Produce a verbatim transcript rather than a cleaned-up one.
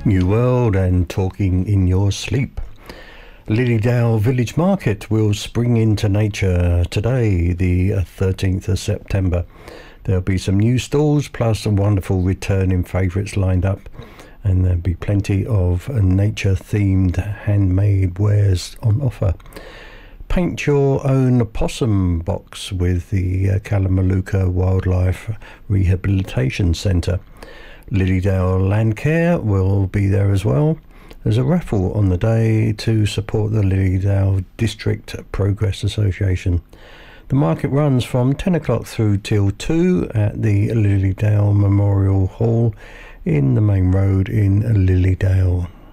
New World and Talking in Your Sleep. Lilydale Village Market will spring into nature today, the thirteenth of September. There'll be some new stalls plus some wonderful returning favourites lined up, and there'll be plenty of nature-themed handmade wares on offer. Paint your own possum box with the uh, Kalamalooka Wildlife Rehabilitation Centre. Lilydale Landcare will be there as well. There's a raffle on the day to support the Lilydale District Progress Association. The market runs from ten o'clock through till two at the Lilydale Memorial Hall in the main road in Lilydale.